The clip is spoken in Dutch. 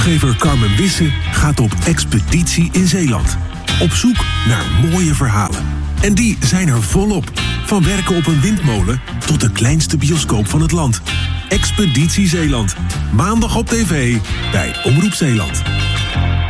Gever Carmen Wisse gaat op expeditie in Zeeland. Op zoek naar mooie verhalen. En die zijn er volop. Van werken op een windmolen tot de kleinste bioscoop van het land. Expeditie Zeeland. Maandag op tv bij Omroep Zeeland.